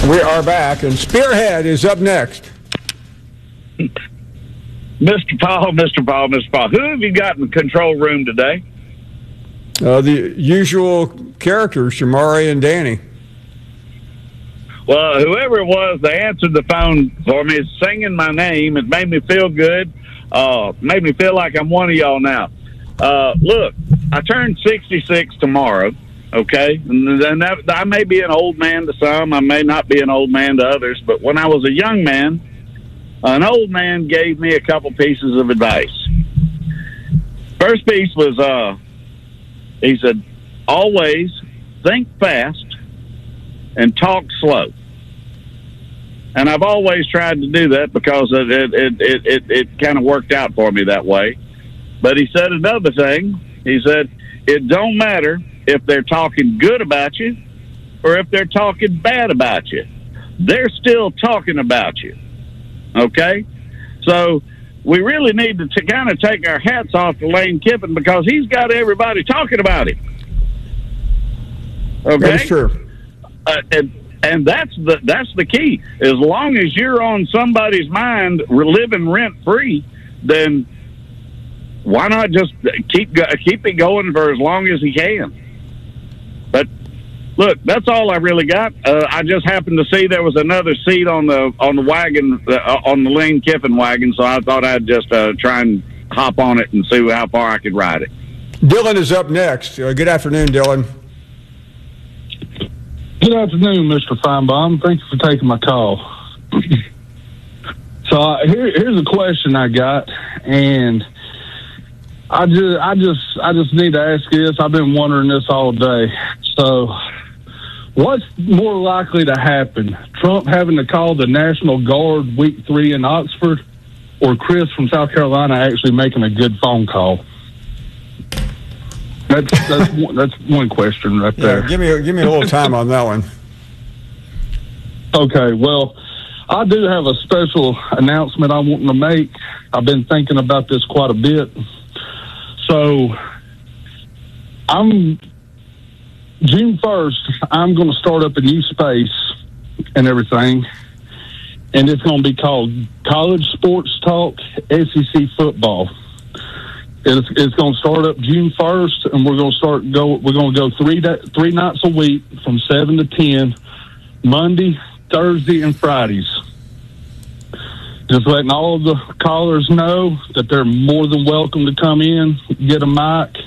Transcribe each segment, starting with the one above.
We are back, and Spearhead is up next. Mr. Paul, who have you got in the control room today? The usual characters, Shamari and Danny. Well, whoever it was, they answered the phone for me, singing my name. It made me feel good. Made me feel like I'm one of y'all now. Look, I turned 66 tomorrow, okay? And I may be an old man to some. I may not be an old man to others. But when I was a young man, an old man gave me a couple pieces of advice. First piece was, he said, always think fast and talk slow. And I've always tried to do that because it kind of worked out for me that way. But he said another thing. He said, it don't matter if they're talking good about you or if they're talking bad about you. They're still talking about you. Okay? So we really need to kind of take our hats off to Lane Kiffin because he's got everybody talking about him. Okay? That's true. And that's the key. As long as you're on somebody's mind, living rent free, then why not just keep it going for as long as he can? But look, that's all I really got. I just happened to see there was another seat on the wagon, on the Lane Kiffin wagon, so I thought I'd just try and hop on it and see how far I could ride it. Dylan is up next. Good afternoon, Dylan. Good afternoon, Mr. Feinbaum. Thank you for taking my call. So here's a question I got, and I just need to ask you this. I've been wondering this all day. So, what's more likely to happen? Trump having to call the National Guard week 3 in Oxford, or Chris from South Carolina actually making a good phone call? That's one question right there. Yeah, give me a little time on that one. Okay, well, I do have a special announcement I'm wanting to make. I've been thinking about this quite a bit. So, June 1st, I'm going to start up a new space and everything, and it's going to be called College Sports Talk SEC Football. It's going to start up June 1st, and we're going to go three nights a week from 7 to 10, Monday, Thursday, and Fridays. Just letting all of the callers know that they're more than welcome to come in, get a mic.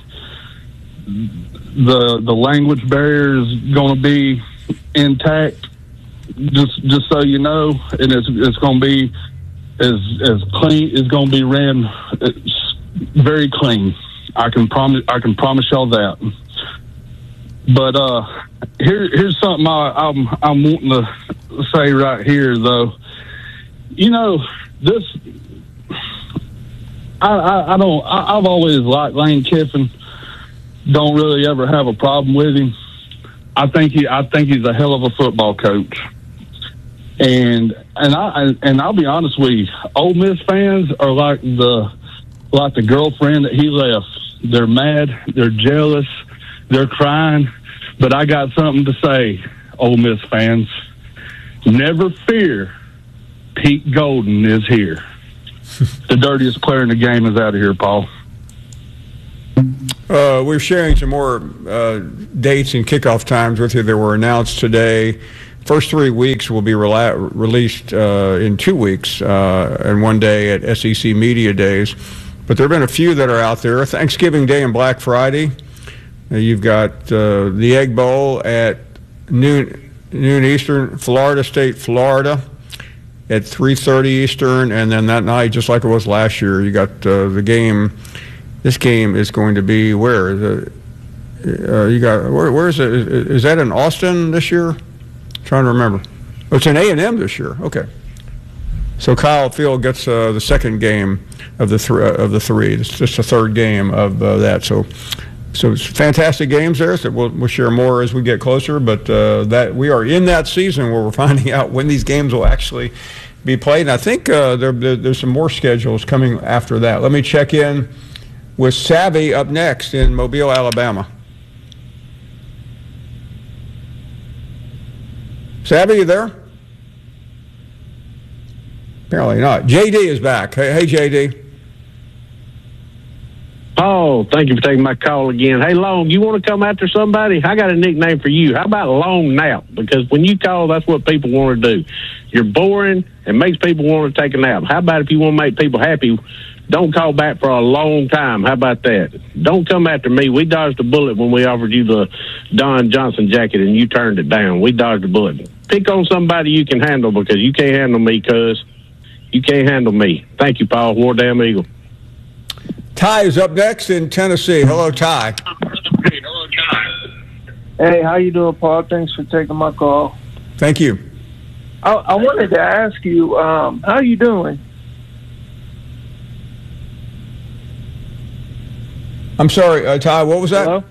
The language barrier is going to be intact, just so you know, and it's going to be as clean. It's going to be ran very clean. I can promise y'all that. But here's something I'm wanting to say right here, though. You know, this. I've always liked Lane Kiffin. Don't really ever have a problem with him. I think he's a hell of a football coach. And I'll be honest with you, Ole Miss fans are like the girlfriend that he left. They're mad, they're jealous, they're crying. But I got something to say, Ole Miss fans. Never fear, Pete Golden is here. The dirtiest player in the game is out of here, Paul. We're sharing some more dates and kickoff times with you that were announced today. First 3 weeks will be released in 2 weeks and 1 day at SEC Media Days. But there have been a few that are out there. Thanksgiving Day and Black Friday. You've got the Egg Bowl at noon Eastern, Florida State, Florida, at 3:30 Eastern. And then that night, just like it was last year, you got the game. This game is going to be where? Where is it? Is that in Austin this year? I'm trying to remember. Oh, it's in A&M this year. Okay. So Kyle Field gets the second game of the three. It's just the third game of that. So it's fantastic games there. So we'll share more as we get closer. But that we are in that season where we're finding out when these games will actually be played. And I think there's some more schedules coming after that. Let me check in with Savvy up next in Mobile, Alabama. Savvy, you there? Apparently not. JD is back. Hey, JD. Oh, thank you for taking my call again. Hey, Long, you want to come after somebody? I got a nickname for you. How about Long Nap? Because when you call, that's what people want to do. You're boring and makes people want to take a nap. How about if you want to make people happy, don't call back for a long time. How about that? Don't come after me. We dodged a bullet when we offered you the Don Johnson jacket and you turned it down. We dodged a bullet. Pick on somebody you can handle because you can't handle me, cuz. You can't handle me. Thank you, Paul. War Damn Eagle. Ty is up next in Tennessee. Hello, Ty. Hey, how you doing, Paul? Thanks for taking my call. Thank you. I wanted to ask you, how you doing? I'm sorry, Ty, what was that? Hello?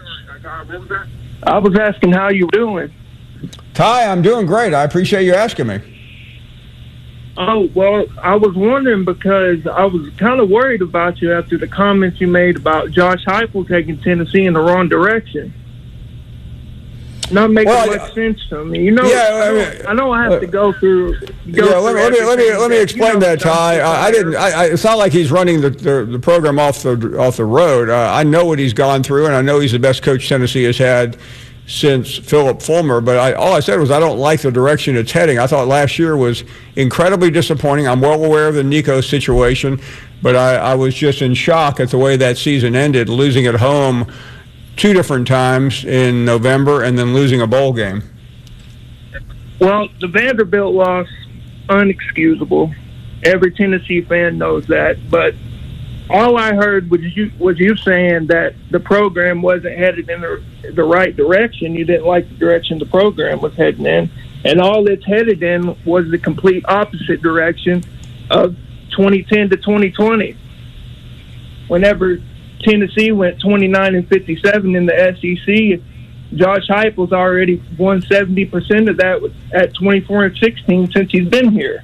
I was asking how you were doing. Ty, I'm doing great. I appreciate you asking me. Oh, well, I was wondering because I was kind of worried about you after the comments you made about Josh Heupel taking Tennessee in the wrong direction. Not making much sense to me. You know, yeah, I know I have to go through. Let me explain that, Ty. It's not like he's running the program off the road. I know what he's gone through, and I know he's the best coach Tennessee has had since Philip Fulmer, but all I said was I don't like the direction it's heading. I thought last year was incredibly disappointing. I'm well aware of the Nico situation, but I was just in shock at the way that season ended, losing at home 2 different times in November and then losing a bowl game. Well, the Vanderbilt loss, unexcusable. Every Tennessee fan knows that, but all I heard was you saying that the program wasn't headed in the right direction. You didn't like the direction the program was heading in. And all it's headed in was the complete opposite direction of 2010 to 2020. Whenever Tennessee went 29-57 in the SEC, Josh Heupel's already won 70% of that at 24-16 since he's been here.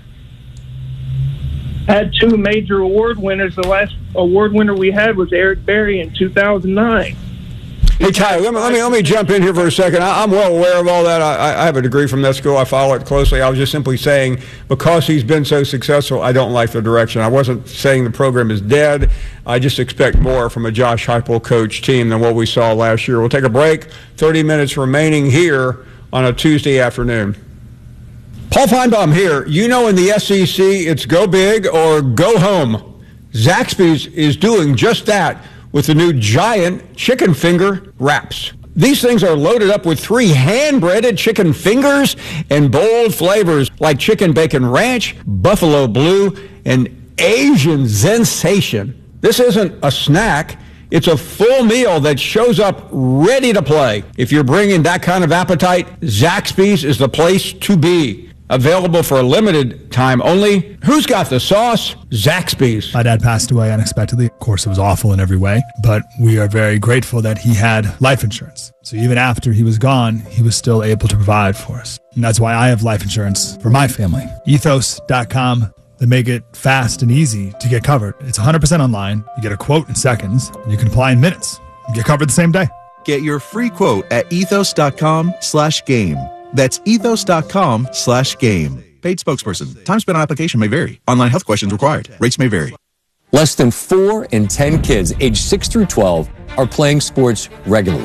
Had 2 major award winners. The last award winner we had was Eric Berry in 2009. Hey, Ty, let me jump in here for a second. I'm well aware of all that. I have a degree from that school. I follow it closely. I was just simply saying because he's been so successful, I don't like the direction. I wasn't saying the program is dead. I just expect more from a Josh Heupel coach team than what we saw last year. We'll take a break. 30 minutes remaining here on a Tuesday afternoon. Paul Feinbaum here. You know in the SEC, it's go big or go home. Zaxby's is doing just that with the new giant chicken finger wraps. These things are loaded up with 3 hand-breaded chicken fingers and bold flavors like chicken bacon ranch, buffalo blue, and Asian sensation. This isn't a snack. It's a full meal that shows up ready to play. If you're bringing that kind of appetite, Zaxby's is the place to be. Available for a limited time only. Who's got the sauce? Zaxby's. My dad passed away unexpectedly. Of course, it was awful in every way, but we are very grateful that he had life insurance. So even after he was gone, he was still able to provide for us. And that's why I have life insurance for my family. Ethos.com. They make it fast and easy to get covered. It's 100% online. You get a quote in seconds. And you can apply in minutes. You get covered the same day. Get your free quote at ethos.com/game. That's ethos.com/game. Paid spokesperson. Time spent on application may vary. Online health questions required. Rates may vary. Less than 4 in 10 kids aged 6 through 12 are playing sports regularly.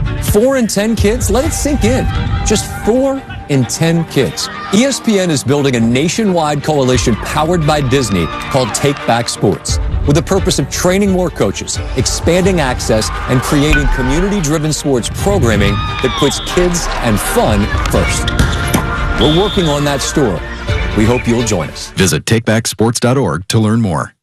4 in 10 kids? Let it sink in. Just 4 in 10 kids. ESPN is building a nationwide coalition powered by Disney called Take Back Sports, with the purpose of training more coaches, expanding access, and creating community-driven sports programming that puts kids and fun first. We're working on that story. We hope you'll join us. Visit takebacksports.org to learn more.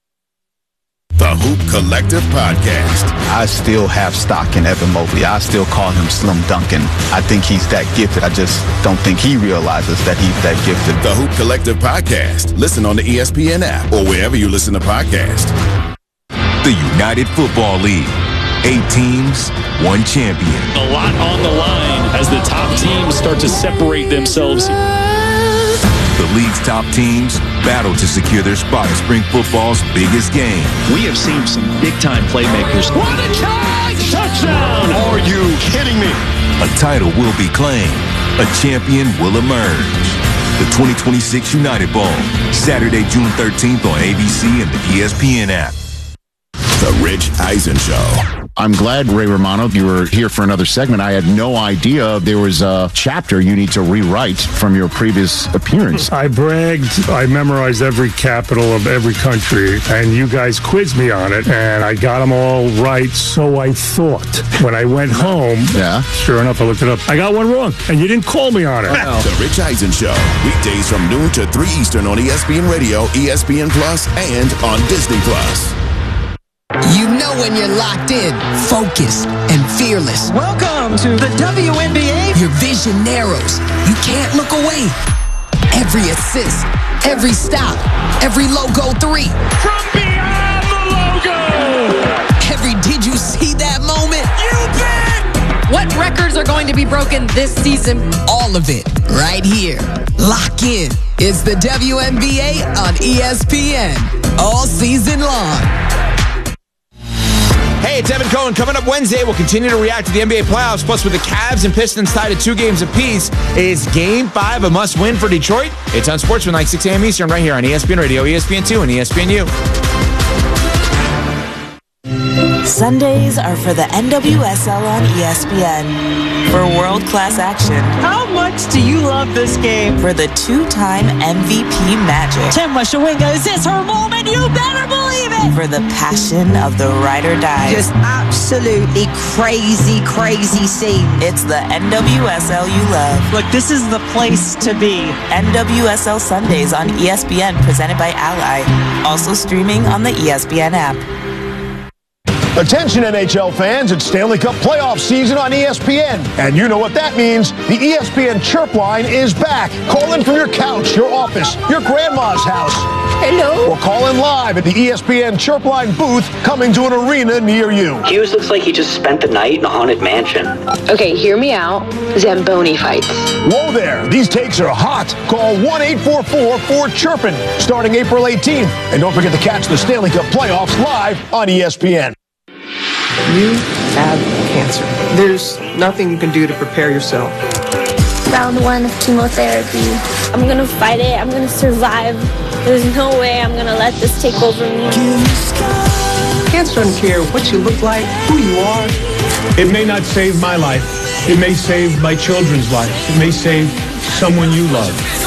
The Hoop Collective Podcast. I still have stock in Evan Mobley. I still call him Slim Duncan. I think he's that gifted. I just don't think he realizes that he's that gifted. The Hoop Collective Podcast. Listen on the ESPN app or wherever you listen to podcasts. The United Football League. 8 teams, 1 champion. A lot on the line as the top teams start to separate themselves. The league's top teams battle to secure their spot in spring football's biggest game. We have seen some big-time playmakers. What a catch! Touchdown! Are you kidding me? A title will be claimed. A champion will emerge. the 2026 United Bowl, Saturday, June 13th on ABC and the ESPN app. The Rich Eisen Show. I'm glad, Ray Romano, you were here for another segment. I had no idea there was a chapter you need to rewrite from your previous appearance. I bragged. I memorized every capital of every country, and you guys quizzed me on it, and I got them all right, so I thought. When I went home, sure enough, I looked it up. I got one wrong, and you didn't call me on it. The Rich Eisen Show, weekdays from noon to 3 Eastern on ESPN Radio, ESPN Plus, and on Disney Plus. You know when you're locked in, focused, and fearless. Welcome to the WNBA. Your vision narrows. You can't look away. Every assist, every stop, every logo three. From beyond the logo. Every did you see that moment? You bet. What records are going to be broken this season? All of it, right here. Lock in. It's the WNBA on ESPN. All season long. Hey, it's Evan Cohen. Coming up Wednesday, we'll continue to react to the NBA playoffs. Plus, with the Cavs and Pistons tied at 2 games apiece, is Game 5 a must-win for Detroit? It's on Sportsman, 6 a.m. Eastern, right here on ESPN Radio, ESPN2, and ESPNU. Sundays are for the NWSL on ESPN. For world-class action. How much do you love this game? For the 2-time MVP Magic. Chema Shawinga, is this her moment? You better believe it! For the passion of the ride or die. Just absolutely crazy, crazy scene. It's the NWSL you love. Look, this is the place to be. NWSL Sundays on ESPN, presented by Ally. Also streaming on the ESPN app. Attention NHL fans, it's Stanley Cup playoff season on ESPN. And you know what that means. The ESPN Chirp line is back. Call in from your couch, your office, your grandma's house. Hello. Or call in live at the ESPN Chirp line booth coming to an arena near you. Hughes looks like he just spent the night in a haunted mansion. Okay, hear me out. Zamboni fights. Whoa there. These takes are hot. Call 1-844-4-CHIRPIN starting April 18th. And don't forget to catch the Stanley Cup playoffs live on ESPN. You have cancer. There's nothing you can do to prepare yourself. Round 1 of chemotherapy. I'm gonna fight it. I'm gonna survive. There's no way I'm gonna let this take over me. Cancer doesn't care what you look like, who you are. It may not save my life. It may save my children's lives. It may save someone you love.